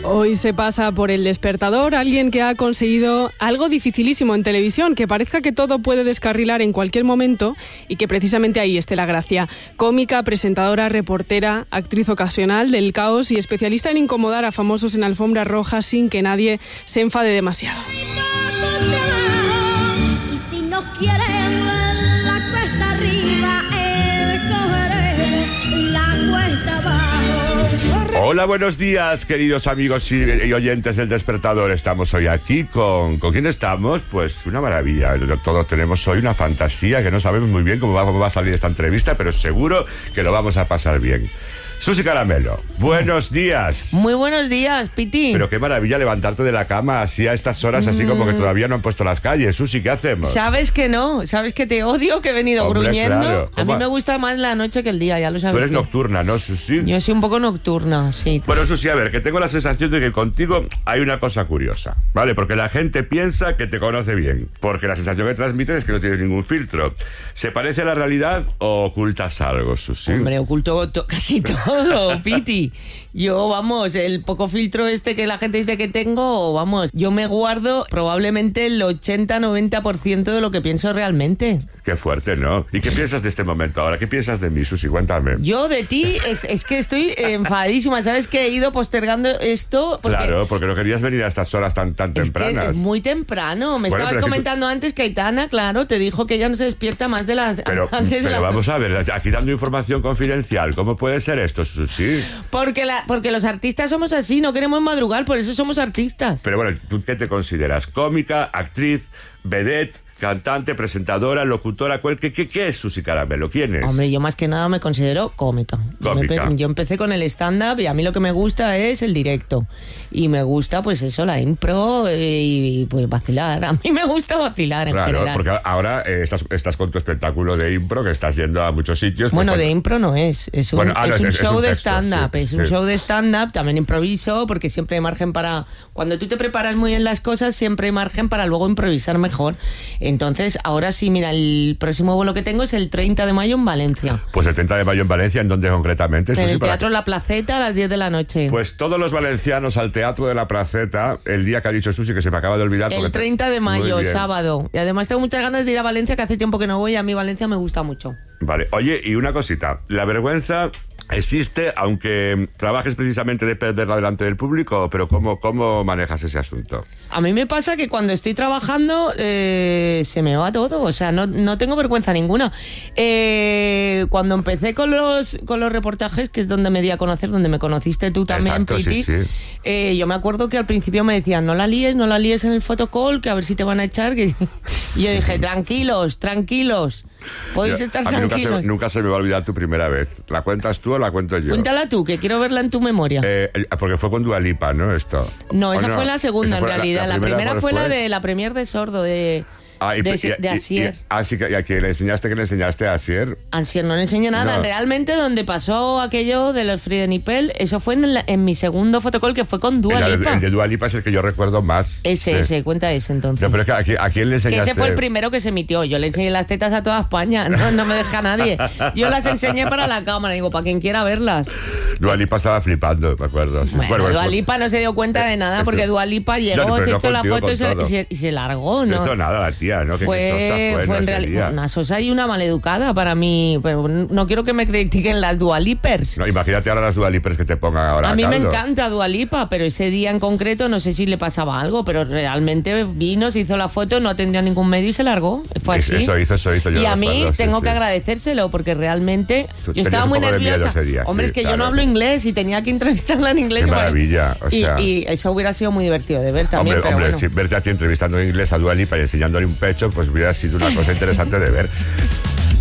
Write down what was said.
Hoy se pasa por El Despertador alguien que ha conseguido algo dificilísimo en televisión, que parezca que todo puede descarrilar en cualquier momento y que precisamente ahí esté la gracia. Cómica, presentadora, reportera, actriz ocasional del caos y especialista en incomodar a famosos en alfombras rojas sin que nadie se enfade demasiado. Y si nos quieren la cuesta arriba, cogeré la cuesta abajo. Hola, buenos días, queridos amigos y oyentes del Despertador. Estamos hoy aquí ¿Con quién estamos? Pues una maravilla. Todos tenemos hoy una fantasía que no sabemos muy bien cómo va a salir esta entrevista, pero seguro que lo vamos a pasar bien. Susi Caramelo, buenos días. Muy buenos días, Piti. Pero qué maravilla levantarte de la cama así a estas horas, así como que todavía no han puesto las calles. Susi, ¿qué hacemos? Sabes que no, sabes que te odio, que he venido gruñendo. Claro. A mí me gusta más la noche que el día, ya lo sabes. Tú eres tú. nocturna, ¿no, Susi? Yo soy un poco nocturna, sí. Bueno, Susi, a ver, que tengo la sensación de que contigo hay una cosa curiosa, ¿vale? Porque la gente piensa que te conoce bien, porque la sensación que transmites es que no tienes ningún filtro. ¿Se parece a la realidad o ocultas algo, Susi? Hombre, oculto casi todo, Piti. Yo, vamos, el poco filtro que la gente dice que tengo, vamos, yo me guardo probablemente el 80-90% de lo que pienso realmente. Qué fuerte, ¿no? ¿Y qué piensas de este momento ahora? ¿Qué piensas de mí, Susi? Cuéntame. Yo de ti, es que estoy enfadadísima. ¿Sabes que he ido postergando esto? Claro, porque no querías venir a estas horas tan tempranas. Que es muy temprano. Me estabas comentando antes que Aitana, claro, te dijo que ella no se despierta más de las... Pero vamos a ver, aquí dando información confidencial, ¿cómo puede ser esto, Susi? Porque los artistas somos así, no queremos madrugar, por eso somos artistas. Pero bueno, ¿tú qué te consideras? ¿Cómica, actriz, vedette, cantante, presentadora, locutora? ¿Qué es Susi Caramelo? ¿Quién es? Hombre, yo más que nada me considero cómica. Yo empecé con el stand-up y a mí lo que me gusta es el directo. Y me gusta, pues eso, la impro y pues vacilar. A mí me gusta vacilar en general. Claro, porque ahora estás con tu espectáculo de impro, que estás yendo a muchos sitios. Bueno, de impro no es. Es un show de stand-up. Sí, es un show de stand-up, también improviso, porque siempre hay margen para... Cuando tú te preparas muy bien las cosas, siempre hay margen para luego improvisar mejor. Entonces, ahora sí, mira, el próximo vuelo que tengo es el 30 de mayo en Valencia. Pues el 30 de mayo en Valencia, ¿en dónde concretamente? En el Teatro La Placeta a las 10 de la noche. Pues todos los valencianos al Teatro de La Placeta, el día que ha dicho Susi, que se me acaba de olvidar. El 30 de mayo, sábado. Y además tengo muchas ganas de ir a Valencia, que hace tiempo que no voy. A mí Valencia me gusta mucho. Vale, oye, y una cosita. La vergüenza existe, aunque trabajes precisamente de perderla delante del público, pero ¿cómo manejas ese asunto? A mí me pasa que cuando estoy trabajando se me va todo, o sea, no tengo vergüenza ninguna. Cuando empecé con los reportajes, que es donde me di a conocer, donde me conociste tú también, exacto, Piti, sí. Yo me acuerdo que al principio me decían, no la líes en el photocall, que a ver si te van a echar. Y yo dije, tranquilos, podéis estar tranquilos. Nunca se me va a olvidar tu primera vez. ¿La cuentas tú o la cuento yo? Cuéntala tú, que quiero verla en tu memoria. Porque fue con Dua Lipa, ¿no? Esto. No, esa fue la segunda en realidad. La primera fue la de la premier de Sordo, de Asier. Sí, ¿y a quién le enseñaste a Asier? Asier no le enseñé nada. No. Realmente donde pasó aquello de los Free Nipel, eso fue en mi segundo fotocall, que fue con Dua Lipa. El de Dua Lipa es el que yo recuerdo más. Ese, cuenta ese entonces. No, pero es que ¿a quién le enseñaste? Que ese fue el primero que se emitió. Yo le enseñé las tetas a toda España. No me deja nadie. Yo las enseñé para la cámara. Digo, para quien quiera verlas. Dua Lipa estaba flipando, me acuerdo. Bueno, Dua Lipa no se dio cuenta de nada, porque Dua Lipa llegó, se hizo la foto y se largó, ¿no? No hizo nada la tía, ¿no? Fue en realidad una sosa y una maleducada para mí. Pero no quiero que me critiquen las Dua Lipers. No, imagínate ahora las Dua Lipers que te pongan ahora. A mí me encanta Dua Lipa, pero ese día en concreto no sé si le pasaba algo, pero realmente vino, se hizo la foto, no atendió a ningún medio y se largó. Fue así. Eso hizo. Y a mí tengo que agradecérselo, porque realmente yo estaba muy nerviosa. Hombre, es que yo no hablo inglés y tenía que entrevistarla en inglés. Qué maravilla. Y eso hubiera sido muy divertido de ver también. Hombre, si verte a ti entrevistando en inglés a Dua Lipa y enseñándole un pecho, pues hubiera sido una cosa interesante de ver.